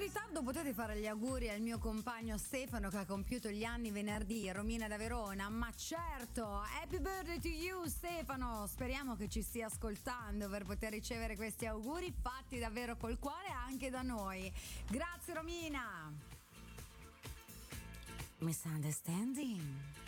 ritardo potete fare gli auguri al mio compagno Stefano che ha compiuto gli anni venerdì, Romina da Verona. Ma certo, happy birthday to you Stefano, speriamo che ci stia ascoltando per poter ricevere questi auguri fatti davvero col cuore anche da noi. Grazie Romina. Misunderstanding.